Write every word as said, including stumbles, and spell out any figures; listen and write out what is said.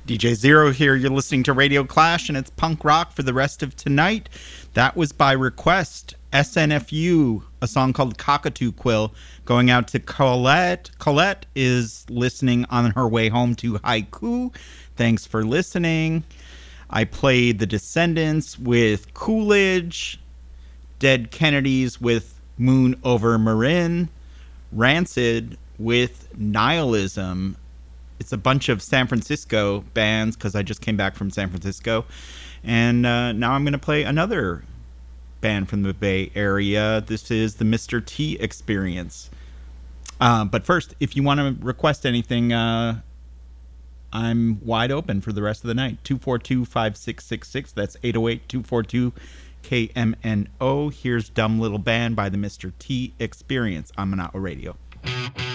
D J Zero here. You're listening to Radio Clash, and it's punk rock for the rest of tonight. That was by request. S N F U, a song called Cockatoo Quill, going out to Colette. Colette is listening on her way home to Haiku. Thanks for listening. I played The Descendants with Coolidge, Dead Kennedys with Moon Over Marin, Rancid with Nihilism. It's a bunch of San Francisco bands because I just came back from San Francisco. And uh, now I'm going to play another band from the Bay Area. This is the Mister T Experience. Uh, but first, if you want to request anything, uh, I'm wide open for the rest of the night. two four two, five six six six. That's eight oh eight, two four two, K M N O. Here's Dumb Little Band by the Mister T Experience on Monotwa Radio.